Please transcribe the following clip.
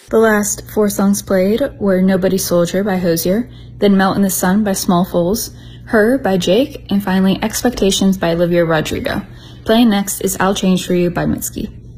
The last 4 songs played were Nobody Soldier by Hozier, then Melt in the Sun by Small Foals, Her by Jake, and finally Expectations by Olivia Rodrigo. Playing next is I'll Change For You by Mitski.